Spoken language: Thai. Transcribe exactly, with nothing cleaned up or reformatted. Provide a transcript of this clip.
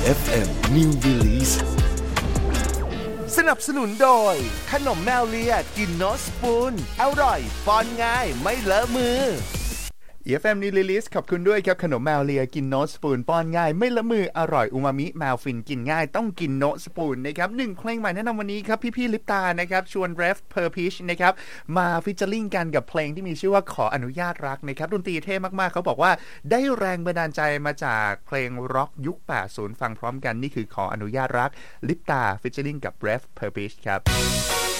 เอฟ เอ็ม New Release สนับสนุนโดยขนมแมวเลียกินโนสปูนอร่อยป้อนง่ายไม่เลอะมืออี เอฟ เอ็ม New Release ขอบคุณด้วยครับขนมแมวเลียกินโนสปูนป้อนง่ายไม่ละมืออร่อยอูมามิแมวฟินกินง่ายต้องกินโนสปูนนะครับหนึ่งเพลงใหม่แนะนำวันนี้ครับพี่ๆลิปตานะครับชวนเรฟเพอร์พิชนะครับมาฟิชเจอริ่งกันกับเพลงที่มีชื่อว่าขออนุญาตรักนะครับดนตรีเท่มากๆเขาบอกว่าได้แรงบันดาลใจมาจากเพลงร็อกยุคแปดสิบฟังพร้อมกันนี่คือขออนุญาตรักลิปตาฟิชเจอริ่งกับเรฟเพอร์พิชครับ